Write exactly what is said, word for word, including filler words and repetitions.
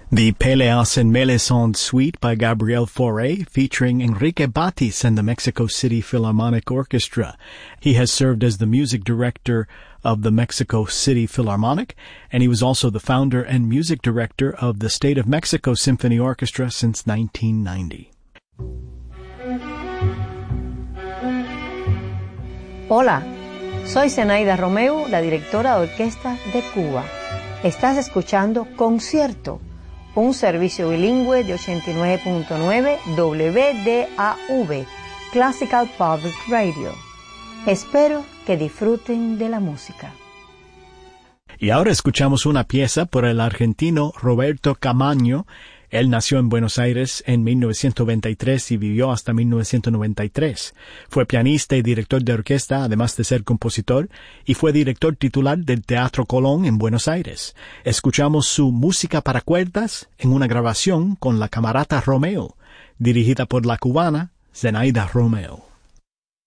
The Peleas en Melisande Suite by Gabriel Fauré, featuring Enrique Batis and the Mexico City Philharmonic Orchestra. He has served as the music director of the Mexico City Philharmonic, and he was also the founder and music director of the State of Mexico Symphony Orchestra since nineteen ninety. Hola, soy Zenaida Romeu, la directora de orquesta de Cuba. Estás escuchando Concierto, un servicio bilingüe de ochenta y nueve punto nueve W D A V, Classical Public Radio. Espero que disfruten de la música. Y ahora escuchamos una pieza por el argentino Roberto Camaño. Él nació en Buenos Aires en mil novecientos veintitrés y vivió hasta mil novecientos noventa y tres. Fue pianista y director de orquesta, además de ser compositor, y fue director titular del Teatro Colón en Buenos Aires. Escuchamos su música para cuerdas en una grabación con la Camerata Romeo, dirigida por la cubana Zenaida Romeu.